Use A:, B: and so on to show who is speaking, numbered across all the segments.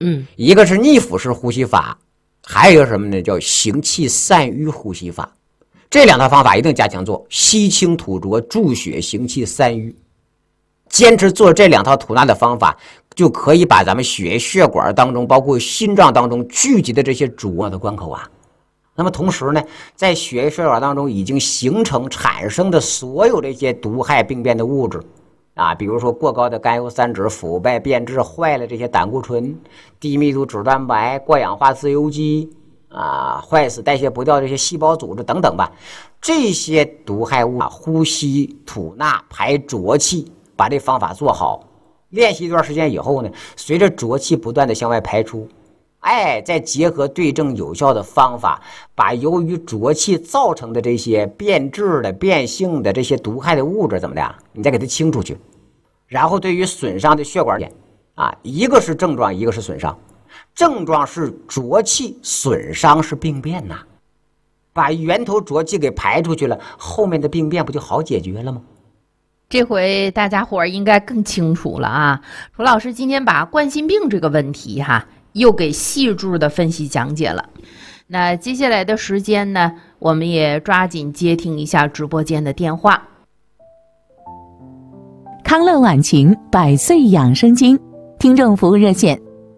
A: 一个是逆腹式呼吸法，还有一个什么呢？叫行气散瘀呼吸法。这两套方法一定加强做，吸清吐浊，助血行气散瘀。坚持做这两套吐纳的方法，就可以把咱们血管当中，包括心脏当中聚集的这些浊的关口啊。那么同时呢，在血管当中已经产生的所有这些毒害病变的物质啊，比如说过高的甘油三酯腐败变质坏了这些胆固醇、低密度脂蛋白、过氧化自由基啊，坏死代谢不掉这些细胞组织等等吧，这些毒害物呼吸吐纳排浊气，把这方法做好，练习一段时间以后呢，随着浊气不断的向外排出，再结合对症有效的方法，把由于浊气造成的这些变质的、变性的这些毒害的物质怎么的，你再给它清出去。然后对于损伤的血管啊，一个是症状，一个是损伤。症状是浊气，损伤是病变呐。把源头浊气给排出去了，后面的病变不就好解决了吗？
B: 这回大家伙儿应该更清楚了啊！楚老师今天把冠心病这个问题又给细致的分析讲解了。那接下来的时间呢，我们也抓紧接听一下直播间的电话。
C: 康乐晚晴100岁养生经听众服务热线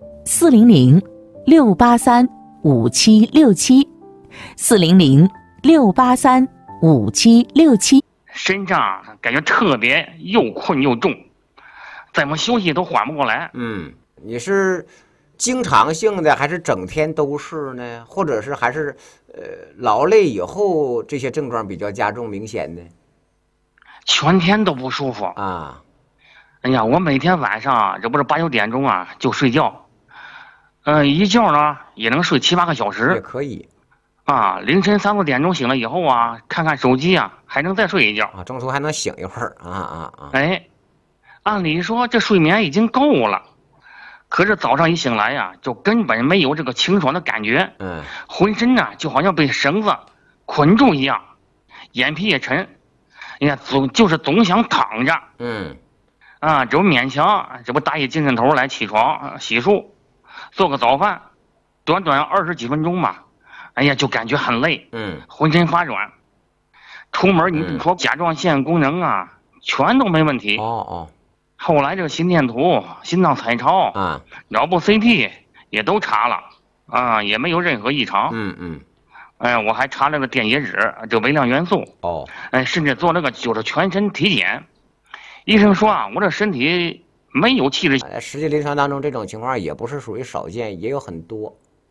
C: 400-683-5767，400-683-5767。
D: 身上感觉特别又困又重，怎么休息都缓不过来。
A: 你是经常性的还是整天都是呢？或者是还是劳累以后这些症状比较加重明显呢？
D: 全天都不舒服
A: 啊！
D: 哎呀，我每天晚上这不是8、9点钟就睡觉，一觉呢也能睡7、8个小时，
A: 也可以。
D: 凌晨3、4点钟醒了以后看看手机还能再睡一觉
A: 中途还能醒一会儿
D: 按理说这睡眠已经够了，可是早上一醒来就根本没有这个清爽的感觉，浑身就好像被绳子捆住一样，眼皮也沉，总想躺着，这不勉强，这不打起精神头来，起床洗漱，做个早饭，短20几分钟吧。就感觉很累，浑身发软。出门你说甲状腺功能全都没问题。后来这个心电图、心脏彩超脑部 CT 也都查了也没有任何异常。我还查了个电解质、这微量元素。甚至做了个就是全身体检。医生说我这身体没有器质。
A: 实际临床当中这种情况也不是属于少见，也有很多。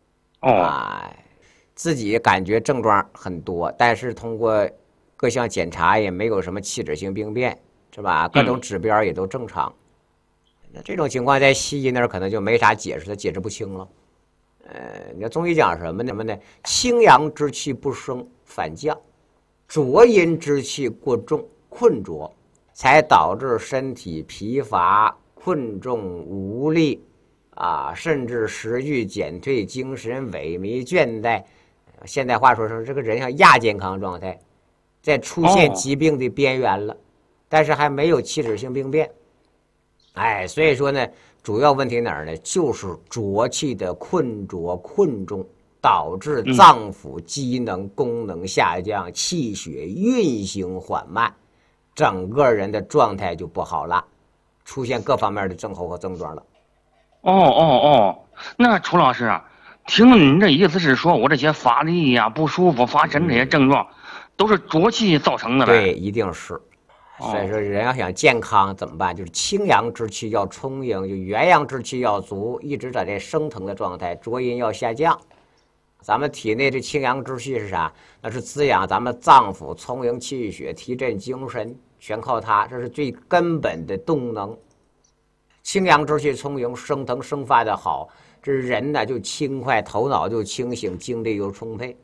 A: 自己感觉症状很多，但是通过各项检查也没有什么器质性病变，是吧？各种指标也都正常。那这种情况在西医那儿可能就没啥解释，它解释不清了。你看中医讲什么呢？清阳之气不升反降，浊阴之气过重困浊，才导致身体疲乏、困重、无力甚至食欲减退、精神萎靡、倦怠。现代话说这个人像亚健康状态，在出现疾病的边缘了，但是还没有器质性病变。所以说呢，主要问题哪儿呢？就是浊气的困浊困重，导致脏腑机能功能下降，气血运行缓慢，整个人的状态就不好了，出现各方面的症候和症状了。
D: 那楚老师听了您这意思是说我这些乏力不舒服、发沉这些症状都是浊气造成的呗？
A: 对，一定是。所以说人要想健康怎么办？就是清阳之气要充盈，就元阳之气要足，一直在这升腾的状态，浊阴要下降。咱们体内这清阳之气是啥？那是滋养咱们脏腑、充盈气血、提振精神，全靠它，这是最根本的动能。清阳之气充盈，升腾生发的好，这人呢就轻快，头脑就清醒，精力又充沛。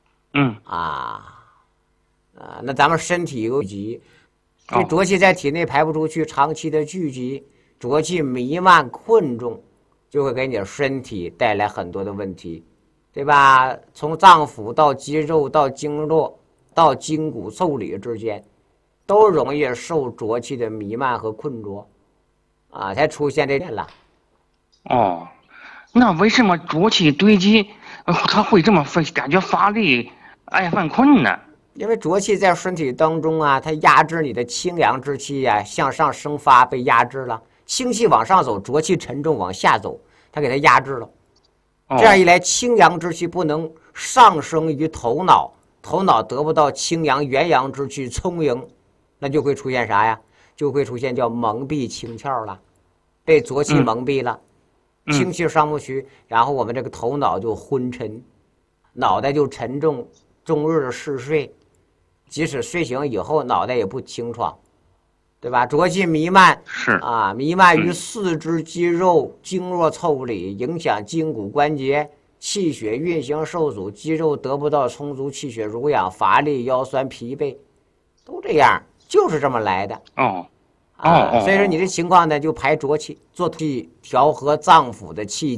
A: 那咱们身体有积，这浊气在体内排不出去，长期的聚集，浊气弥漫困重，就会给你的身体带来很多的问题，对吧？从脏腑到肌肉到经络到筋骨腠理之间，都容易受浊气的弥漫和困着，才出现这点了。
D: 那为什么浊气堆积，它会这么感觉乏力、爱犯困呢？
A: 因为浊气在身体当中啊，它压制你的清阳之气呀，向上生发被压制了，清气往上走，浊气沉重往下走，它给它压制了。这样一来，清阳之气不能上升于头脑，头脑得不到清阳元阳之气充盈，那就会出现啥呀？就会出现叫蒙蔽清窍了，被浊气蒙蔽了，清气上不去，然后我们这个头脑就昏沉，脑袋就沉重，终日的嗜睡，即使睡醒以后，脑袋也不清爽，对吧？浊气弥漫
D: 是
A: 啊，弥漫于四肢肌肉，经络腠理，影响筋骨关节，气血运行受阻，肌肉得不到充足气血濡养，乏力、腰酸、疲惫，都这样，就是这么来的。所以说你的情况呢，就排浊气，做气调和脏腑的气。